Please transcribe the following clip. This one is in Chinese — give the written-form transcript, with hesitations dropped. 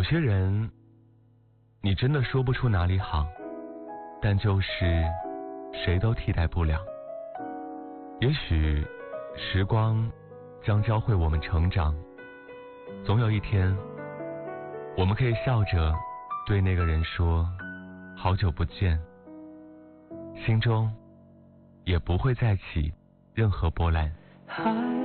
些人你真的说不出哪里好，但就是谁都替代不了。也许时光将教会我们成长，总有一天我们可以笑着对那个人说好久不见，心中也不会再起任何波澜。 海